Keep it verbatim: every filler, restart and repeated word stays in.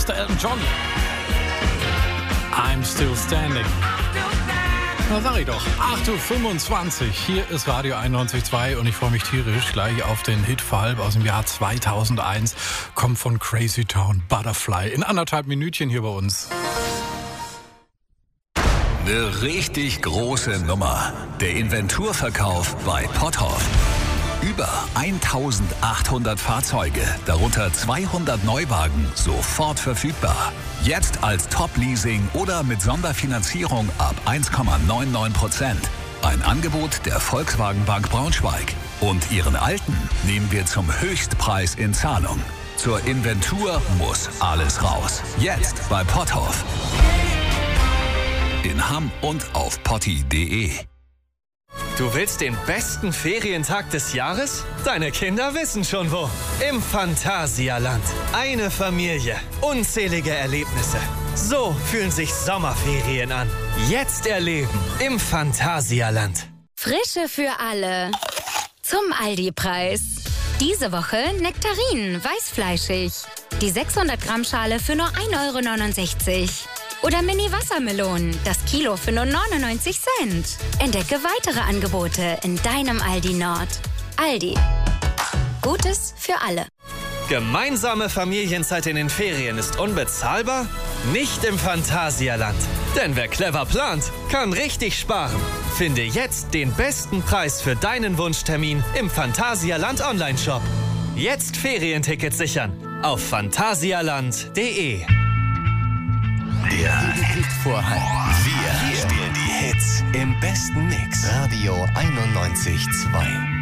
Mister Elton John. I'm still standing. Na sag ich doch, acht Uhr fünfundzwanzig, hier ist Radio einundneunzig Komma zwei und ich freue mich tierisch gleich auf den Hit Falb aus dem Jahr zweitausendeins. Kommt von Crazy Town, Butterfly, in anderthalb Minütchen hier bei uns. Eine richtig große Nummer. Der Inventurverkauf bei Potthoff. Über eintausendachthundert Fahrzeuge, darunter zweihundert Neuwagen, sofort verfügbar. Jetzt als Top-Leasing oder mit Sonderfinanzierung ab eins Komma neunundneunzig Prozent. Ein Angebot der Volkswagen Bank Braunschweig. Und Ihren alten nehmen wir zum Höchstpreis in Zahlung. Zur Inventur muss alles raus. Jetzt bei Potthoff. In Hamm und auf potti punkt de. Du willst den besten Ferientag des Jahres? Deine Kinder wissen schon wo. Im Phantasialand. Eine Familie. Unzählige Erlebnisse. So fühlen sich Sommerferien an. Jetzt erleben im Phantasialand. Frische für alle. Zum Aldi-Preis. Diese Woche Nektarinen, weißfleischig. Die sechshundert Gramm Schale für nur ein Euro neunundsechzig. Oder Mini-Wassermelonen, das Kilo für nur neunundneunzig Cent. Entdecke weitere Angebote in deinem Aldi Nord. Aldi. Gutes für alle. Gemeinsame Familienzeit in den Ferien ist unbezahlbar? Nicht im Phantasialand. Denn wer clever plant, kann richtig sparen. Finde jetzt den besten Preis für deinen Wunschtermin im Phantasialand Online-Shop. Jetzt Ferientickets sichern auf phantasialand punkt de. Der Hitvorhang. Wir spielen die Hits im besten Mix. Radio einundneunzig Komma zwei.